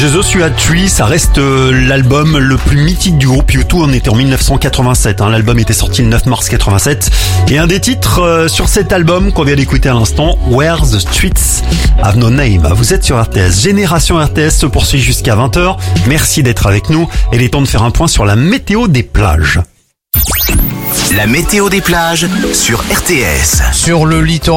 Jesus You Had Three, ça reste l'album le plus mythique du groupe U2. On était en 1987, l'album était sorti le 9 mars 87. Et un des titres sur cet album qu'on vient d'écouter à l'instant, Where the Streets Have No Name. Vous êtes sur RTS. Génération RTS se poursuit jusqu'à 20h. Merci d'être avec nous. Et il est temps de faire un point sur la météo des plages. La météo des plages sur RTS. Sur le littoral